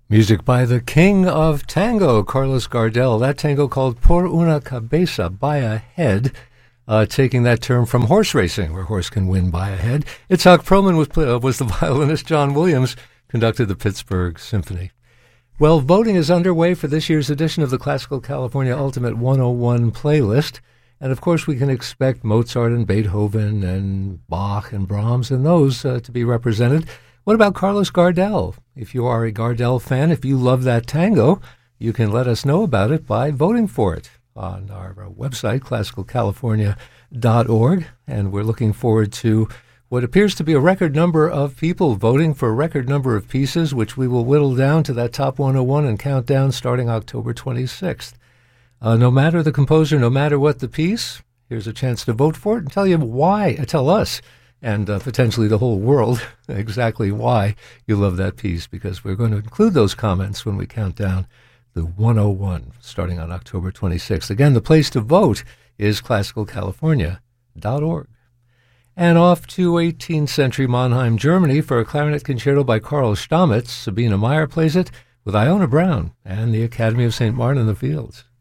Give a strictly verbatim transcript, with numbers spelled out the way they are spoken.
Music by the king of tango, Carlos Gardel. That tango called Por una cabeza, by a head, uh, taking that term from horse racing, where horse can win by a head. Itzhak Perlman was, uh, was the violinist. John Williams conducted the Pittsburgh Symphony. Well, voting is underway for this year's edition of the Classical California Ultimate one oh one playlist. And, of course, we can expect Mozart and Beethoven and Bach and Brahms and those uh, to be represented. What about Carlos Gardel? If you are a Gardel fan, if you love that tango, you can let us know about it by voting for it on our uh, website, classical california dot org. And we're looking forward to what appears to be a record number of people voting for a record number of pieces, which we will whittle down to that top one oh one and count down starting October twenty-sixth. Uh, no matter the composer, no matter what the piece, here's a chance to vote for it and tell you why, uh, tell us, and uh, potentially the whole world, exactly why you love that piece, because we're going to include those comments when we count down the one oh one, starting on October twenty-sixth. Again, the place to vote is classical california dot org. And off to eighteenth century Mannheim, Germany, for a clarinet concerto by Karl Stamitz. Sabina Meyer plays it with Iona Brown and the Academy of Saint Martin in the Fields.